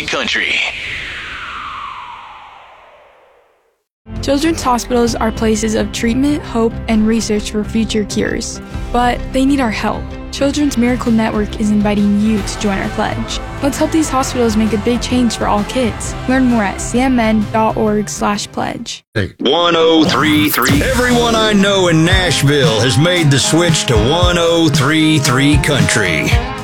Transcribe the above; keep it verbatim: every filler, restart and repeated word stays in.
Country. Children's hospitals are places of treatment, hope, and research for future cures. But they need our help. Children's Miracle Network is inviting you to join our pledge. Let's help these hospitals make a big change for all kids. Learn more at c m n dot org slash pledge. one oh three point three. Everyone I know in Nashville has made the switch to one oh three point three Country.